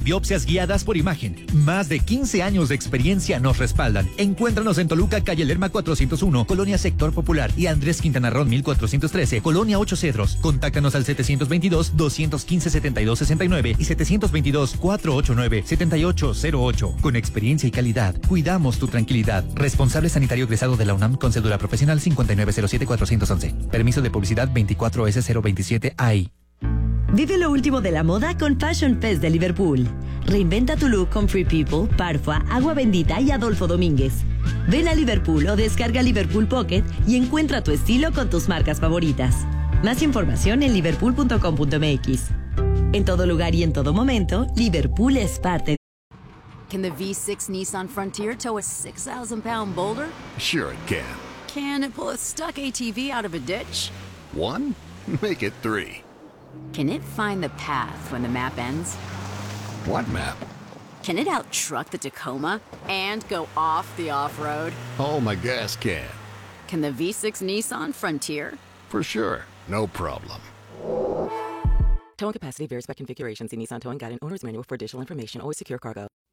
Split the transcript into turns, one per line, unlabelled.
biopsias guiadas por imagen. Más de 15 años de experiencia nos respaldan. Encuéntranos en Toluca, calle Lerma 401, Colonia Sector Popular, y Andrés Quintana Roo 1413, Colonia 8 Cedros. Contáctanos al 722-215-7269 y 722-489-7808. Con experiencia y calidad, cuidamos tu tranquilidad. Responsable sanitario egresado de la UNAM con cédula profesional 5907411. Permiso de publicidad 24S027AI.
Vive lo último de la moda con Fashion Fest de Liverpool. Reinventa tu look con Free People, Parfua, Agua Bendita y Adolfo Domínguez. Ven a Liverpool o descarga Liverpool Pocket y encuentra tu estilo con tus marcas favoritas. Más información en liverpool.com.mx. En todo lugar y en todo momento, Liverpool es parte.
Can the V6 Nissan Frontier tow a 6,000-pound boulder?
Sure it can.
Can it pull a stuck ATV out of a ditch?
1? Make it 3.
Can it find the path when the map ends?
What map?
Can it out-truck the Tacoma and go off the off-road?
Oh, my gas can.
Can the V6 Nissan Frontier?
For sure. No problem.
Towing capacity varies by configuration. See Nissan Towing Guide and Owner's Manual for additional information. Always secure cargo.